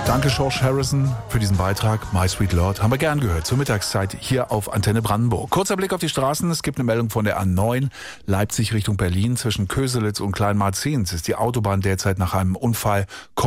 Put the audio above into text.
Danke, George Harrison, für diesen Beitrag. My Sweet Lord haben wir gern gehört zur Mittagszeit hier auf Antenne Brandenburg. Kurzer Blick auf die Straßen. Es gibt eine Meldung von der A9 Leipzig Richtung Berlin. Zwischen Köselitz und Kleinmarzens ist die Autobahn derzeit nach einem Unfall